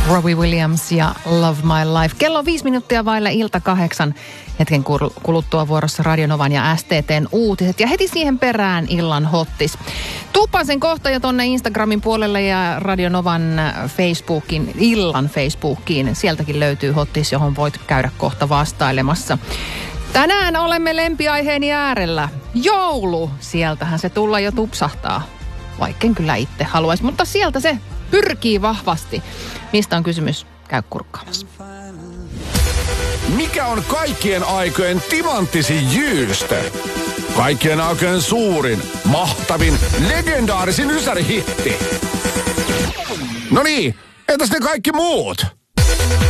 Robbie Williams ja Love My Life. Kello 5 minuuttia vaille ilta 8. Hetken kuluttua vuorossa Radio Novan ja STT:n uutiset. Ja heti siihen perään illan hottis. Tuppasen kohta jo tonne Instagramin puolelle ja Radio Novan Facebookin, illan Facebookiin. Sieltäkin löytyy hottis, johon voit käydä kohta vastailemassa. Tänään olemme lempiaiheeni äärellä. Joulu. Sieltähän se tulla jo tupsahtaa. Vaikken kyllä itse haluaisi, mutta sieltä se pyrkii vahvasti. Mistä on kysymys? Käy kurkkaamassa. Mikä on kaikkien aikojen timanttisin jyystö? Kaikkien aikojen suurin, mahtavin, legendaarisin ysärihitti. No niin, entäs ne kaikki muut?